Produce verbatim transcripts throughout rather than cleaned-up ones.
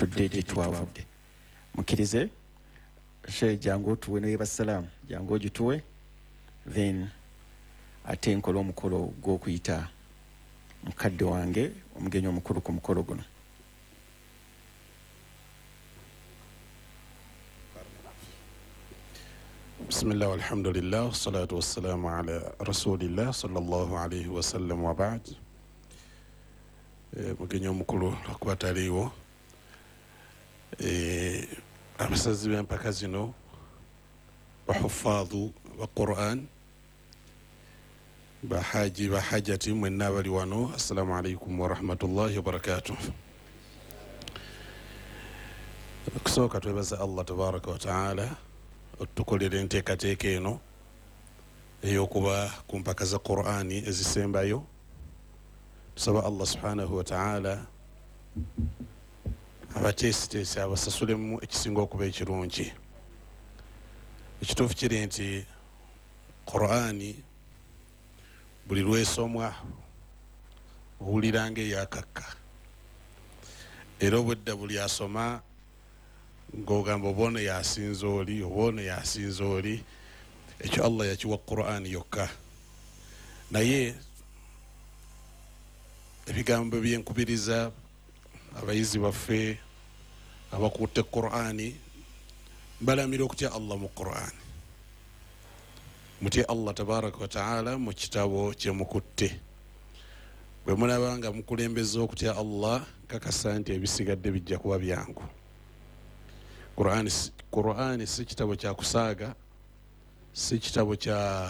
tudde gye twavudde. Mukkirize she jangu tuwe ne bassalamu jangu gituwe then ate nkola omukolo gw'okuyita mukadde wange omugenyi omukulu ku mukolo guno. Bismillah walhamdulillah wassalatu wassalamu ala rasulillah sallallahu alayhi wa sallam wa ba'd. E, mugenyi omukulu lwakuba taliiwo e, abasazi b'empaka zino bahuffadhu ba Qur'an bahaji bahajati mwenna abali wano, assalamu alaikum wa rahmatullahi wa barakatuh. Kusooka twebaza Allah tabaraka wa ta'ala otukolera enteekateeka eno ey'okuba ku mpaka za Qur'ani ezisembayo. Tusaba Allah subhanahu wa ta'ala abateesiteesi abasasulemu ekisinga okuba ekirungi. Ekituufu kiri nti Qur'ani buli lwesomwa owulira ng'eyakakka, era obwedda buli asoma ng'ogamba oba ono yasinza oli oba ono yasinza oli. Ekyo Allah yakiwa Qur'ani yokka, naye ebigambo byenkubiriza abayizi baffe abakutte Qur'ani balamira okutya Allah mu Qur'ani. Mutye Allah tabaraka wa ta'ala mu kitabo kye mukutte. Bwe mulaba nga mukulembeza okutya Allah, kakasa nti ebisigadde bijja kuba byangu. Qur'ani Qur'ani si kitabo kya kusaaga, si kitabo kya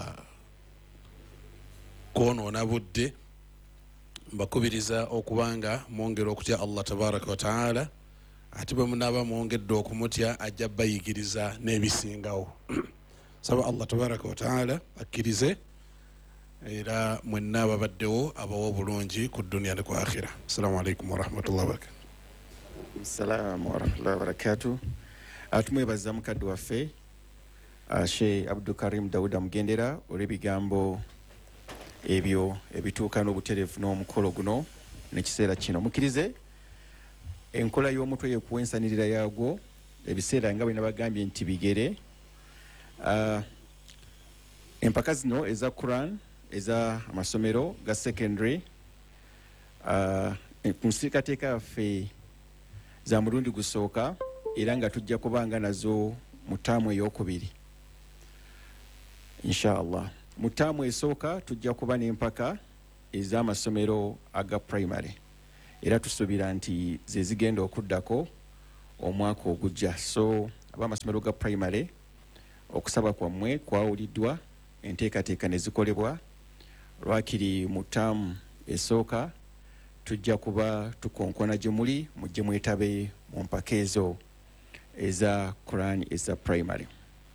kwonoona budde. Mbakubiriza okubanga mwongera okutya Allah tabaraka wa ta'ala, ate bwe munaaba mwongedde okumutya ajja bayigiriza n'ebisingawo. Saba Allah tabaraka wa ta'ala akkirize era mwenna ababaddewo abawa obulungi ku dunya ne ku akhira. Assalamu alaikum wa rahmatullahi wa barakatuh. Assalamu wa rahmatullahi wa barakatuh. Atumwebaza mukadde waffe Sheikh Abdul Karim Dauda Mugendera olw'ebigambo ebyo ebituuka n'obutereevu n'omukolo guno n'ekiseera kino. Mukkirize enkola y'omutwe yekuwensanirira yaagwo ebiseera nga bwe nabagambye nti bigere. Uh, empaka zino eza Quran eza amasomero ga secondary uh, ku nsiikateeka yaffe za mulundi gusooka era nga tujja kubanga nazo mu ttaamu ey'okubiri inshallah. Mu ttaamu esooka tujja kuba n'empaka ez'amasomero aga primary era tusuubira nti ze zigenda okuddako omwaka ogujja. So ab'amasomero ga primary okusaba kwammwe kwawuliddwa, enteekateeka ne zikolebwa. Lwakiri mu ttaamu esooka tujja kuba tukonkona gye muli mujje mwetabe mu mpaka ezo eza Quran eza primary.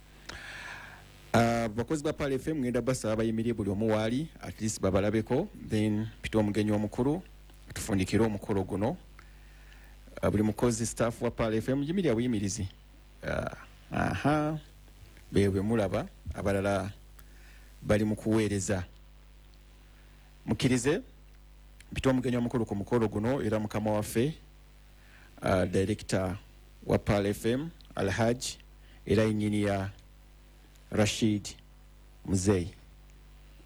Uh, bakozi ba P A L F M ngenda basaba bayimirire buli omu waali at least babalabeko, then pita omugenyi omukulu tufundikire omukolo guno. Uh, buli mukozi staff wa P A L F M yimirira buyimirizi. Uh, aha bewe mulaba abalala bali mu kuweereza. Mukkirize pita omugenyi omukulu ku mukolo guno era mukama waffe uh, director wa P A L F M Alhaji era engineer Rashid Muzei.